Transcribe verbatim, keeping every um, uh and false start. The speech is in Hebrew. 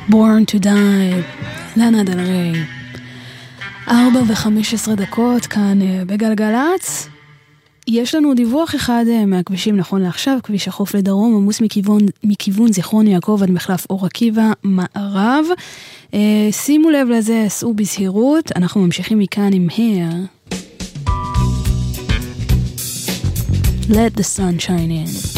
Born to Die, לאנה דל ריי. ארבע וחמש עשרה דקות כאן בגלגלץ. יש לנו דיווח אחד מהכבישים נכון לעכשיו, כביש החוף לדרום, עמוס מכיוון, מכיוון זיכרון יעקב עד מחלף אור עקיבא מערב. שימו לב לזה, סעו בזהירות, אנחנו ממשיכים מכאן עם Hair. Let the sun shine in.